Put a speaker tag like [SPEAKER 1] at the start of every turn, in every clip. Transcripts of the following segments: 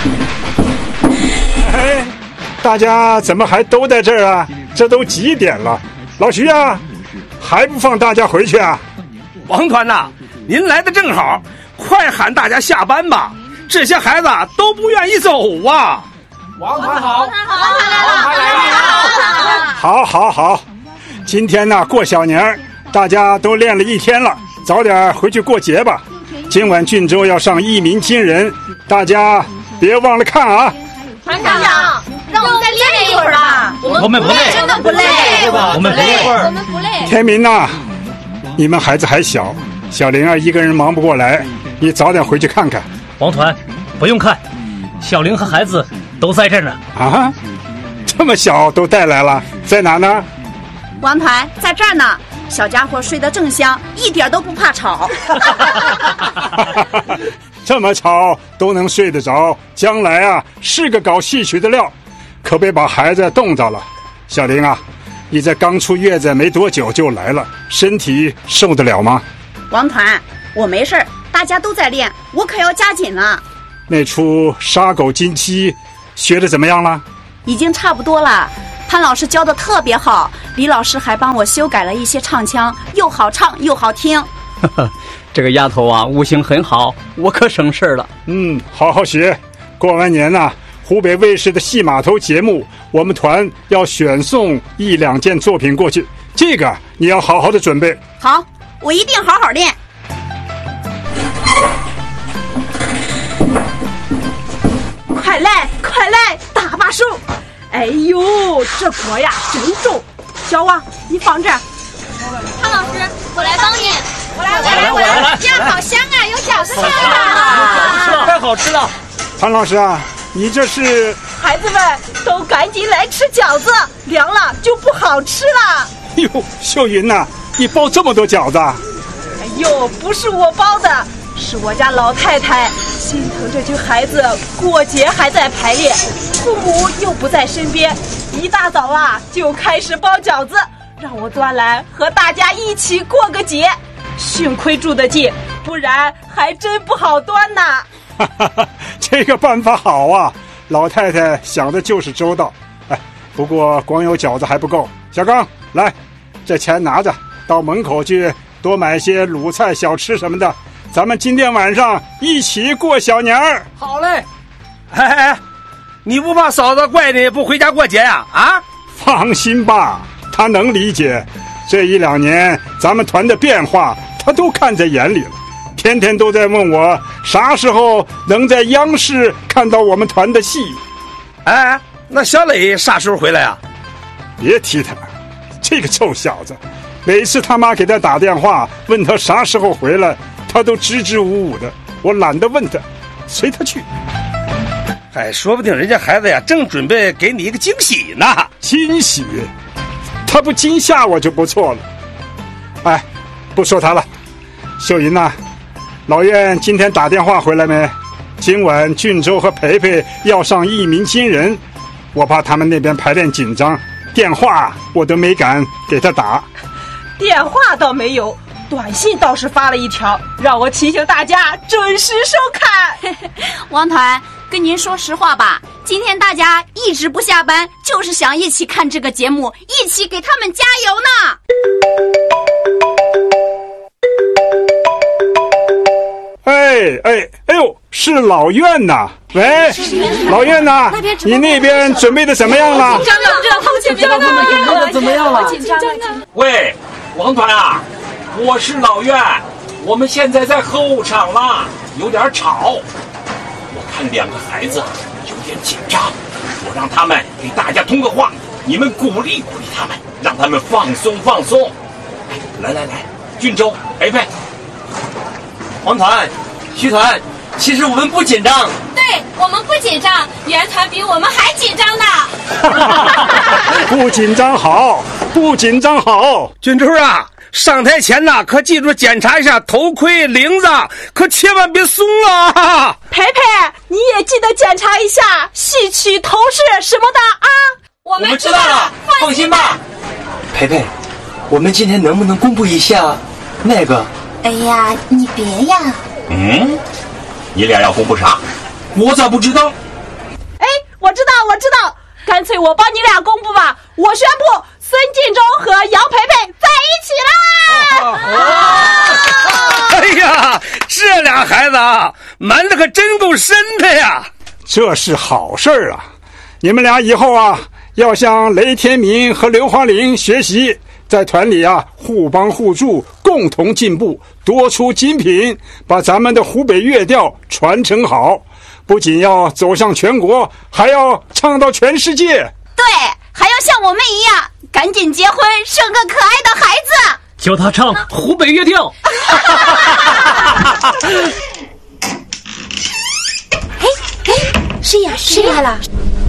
[SPEAKER 1] 哎，大家怎么还都在这儿啊？这都几点了？老徐啊，还不放大家回去啊？
[SPEAKER 2] 王团呐，您来的正好，快喊大家下班吧，这些孩子都不愿意走啊。
[SPEAKER 3] 王团好，
[SPEAKER 4] 王团来了，
[SPEAKER 1] 好，今天呢过小年，大家都练了一天了，早点回去过节吧。今晚郡州要上一鸣惊人，大家别忘了看啊。
[SPEAKER 4] 团长，让我们再练一会儿吧。
[SPEAKER 3] 我们不累，
[SPEAKER 4] 真的不累，
[SPEAKER 3] 我们不累，
[SPEAKER 4] 我们不累。
[SPEAKER 1] 天明呐，你们孩子还小，小玲儿一个人忙不过来，你早点回去看看。
[SPEAKER 3] 王团，不用看，小玲和孩子都在这儿呢。
[SPEAKER 1] 啊，这么小都带来了，在哪呢？
[SPEAKER 5] 王团在这儿呢，小家伙睡得正香，一点都不怕吵。
[SPEAKER 1] 这么吵都能睡得着，将来啊是个搞戏曲的料，可别把孩子冻着了。小玲啊，你这刚出月子没多久就来了，身体受得了吗？
[SPEAKER 5] 王团，我没事儿，大家都在练，我可要加紧了。
[SPEAKER 1] 那出杀狗金鸡学得怎么样了？
[SPEAKER 5] 已经差不多了，潘老师教的特别好，李老师还帮我修改了一些唱腔，又好唱又好听。
[SPEAKER 6] 这个丫头啊，悟性很好，我可省事了。
[SPEAKER 1] 好好学。过完年呐，湖北卫视的戏码头节目，我们团要选送1、2件作品过去，这个你要好好的准备。
[SPEAKER 5] 好，我一定好好练。
[SPEAKER 7] 快来，大把手！哎呦，这锅呀真重。小王，你放这儿。
[SPEAKER 4] 潘老师，我来帮你。我来，这样好香啊，有饺子馅
[SPEAKER 3] 了，太好吃了。
[SPEAKER 1] 潘老师啊，你这是……
[SPEAKER 7] 孩子们都赶紧来吃饺子，凉了就不好吃了。
[SPEAKER 1] 哟，秀云呐，你包这么多饺子？
[SPEAKER 7] 哎呦，不是我包的，是我家老太太心疼这群孩子，过节还在排练，父母又不在身边，一大早啊就开始包饺子，让我端来和大家一起过个节。幸亏住得近，不然还真不好端呐。
[SPEAKER 1] 这个办法好啊，老太太想的就是周到。哎，不过光有饺子还不够，小刚来，这钱拿着，到门口去多买些卤菜小吃什么的，咱们今天晚上一起过小年儿。
[SPEAKER 2] 好嘞。哎，你不怕嫂子怪你不回家过节呀？啊？
[SPEAKER 1] 放心吧，她能理解。这1、2年咱们团的变化她都看在眼里了，天天都在问我啥时候能在央视看到我们团的戏。
[SPEAKER 2] 哎，那小磊啥时候回来啊？
[SPEAKER 1] 别提他，这个臭小子，每次他妈给他打电话问他啥时候回来，他都支支吾吾的，我懒得问他，随他去。
[SPEAKER 2] 哎，说不定人家孩子呀正准备给你一个惊喜呢。
[SPEAKER 1] 惊喜？他不惊吓我就不错了。哎，不说他了。秀云呐，老院今天打电话回来没？今晚郡州和培培要上一鸣惊人，我怕他们那边排练紧张，电话我都没敢给他打。
[SPEAKER 7] 电话倒没有，短信倒是发了一条，让我提醒大家准时收看。
[SPEAKER 5] 王团，跟您说实话吧，今天大家一直不下班，就是想一起看这个节目，一起给他们加油呢。
[SPEAKER 1] 哎呦，是老院呐！喂，老院呐，你那边准备的怎么样了？
[SPEAKER 4] 紧张了，他们紧张了，
[SPEAKER 3] 怎么样了？
[SPEAKER 4] 紧张了。
[SPEAKER 8] 喂，王团啊，我是老院，我们现在在后场了，有点吵。我看2个孩子有点紧张，我让他们给大家通个话，你们鼓励鼓励他们，让他们放松放松。来，郡州、培培。
[SPEAKER 3] 王团、徐团，其实我们不紧张。
[SPEAKER 4] 对，我们不紧张，原团比我们还紧张呢。
[SPEAKER 1] 不紧张好，不紧张好。
[SPEAKER 2] 郡州啊，上台前呢，可记住检查一下头盔、领子，可千万别松啊！
[SPEAKER 7] 培培，你也记得检查一下戏曲头饰什么的啊！
[SPEAKER 4] 我们
[SPEAKER 3] 知道了，放心吧。培培，我们今天能不能公布一下那个？
[SPEAKER 9] 哎呀，你别呀。
[SPEAKER 8] 你俩要公布啥？我咋不知道？
[SPEAKER 7] 我知道，干脆我帮你俩公布吧。我宣布，孙晋州和杨培培在一起啦！
[SPEAKER 2] 哎呀，这俩孩子啊，瞒得可真够深的呀！
[SPEAKER 1] 这是好事儿啊！你们俩以后啊，要向雷天明和刘华玲学习，在团里啊互帮互助，共同进步，多出精品，把咱们的湖北乐调传承好。不仅要走向全国，还要唱到全世界。
[SPEAKER 5] 对，还要像我们一样，赶紧结婚，生个可爱的孩子。
[SPEAKER 6] 教他唱湖北乐调。
[SPEAKER 5] 谁呀？谁来了？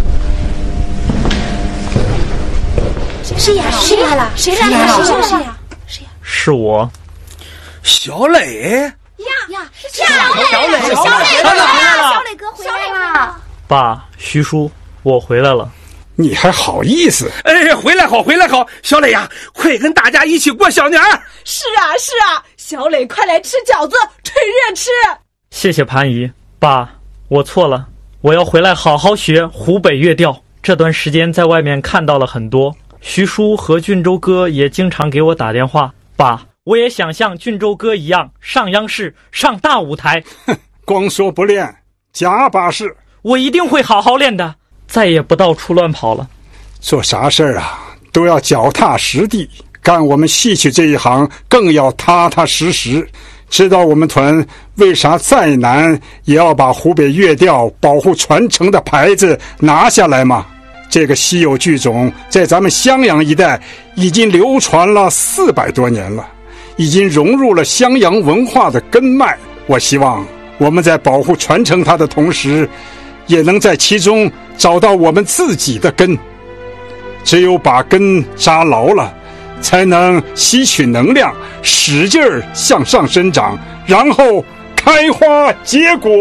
[SPEAKER 5] 谁呀？谁来了？谁来了？谁呀？
[SPEAKER 6] 是我，
[SPEAKER 2] 小磊。
[SPEAKER 5] 小磊哥回来了。
[SPEAKER 6] 爸，徐叔，我回来了。
[SPEAKER 1] 你还好意思？
[SPEAKER 2] 哎，回来好，小磊呀，快跟大家一起过小年儿。
[SPEAKER 7] 是啊，小磊，快来吃饺子，趁热吃。
[SPEAKER 6] 谢谢盘姨。爸，我错了，我要回来好好学湖北乐调。这段时间在外面看到了很多，徐叔和郡州哥也经常给我打电话。爸，我也想像郡州哥一样上央视，上大舞台。
[SPEAKER 1] 光说不练，假把式。
[SPEAKER 6] 我一定会好好练的，再也不到处乱跑了。
[SPEAKER 1] 做啥事儿啊，都要脚踏实地，干我们戏曲这一行更要踏踏实实。知道我们团为啥再难也要把湖北乐调保护传承的牌子拿下来吗？这个稀有剧种在咱们襄阳一带已经流传了400多年了，已经融入了襄阳文化的根脉。我希望我们在保护传承它的同时，也能在其中找到我们自己的根。只有把根扎牢了，才能吸取能量，使劲儿向上生长，然后开花结果。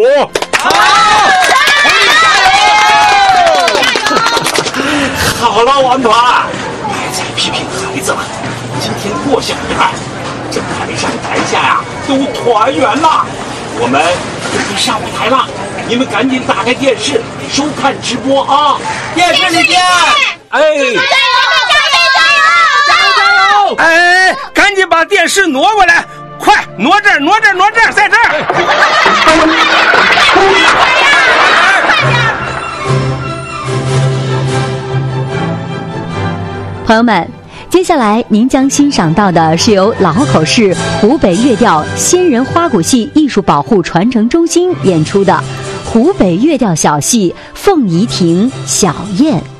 [SPEAKER 8] 好了，王团，别再批评孩子了。今天过小年儿，这台上台下呀都团圆了，我们可以上舞台了。你们赶紧打开电视收看直播啊！
[SPEAKER 3] 电视里见！
[SPEAKER 8] 哎，
[SPEAKER 2] 加油！哎，赶紧把电视挪过来，快挪这儿，在这儿。
[SPEAKER 9] 朋友们，接下来您将欣赏到的是由老口市湖北乐调仙人花鼓戏艺术保护传承中心演出的湖北乐调小戏《凤仪亭小宴》。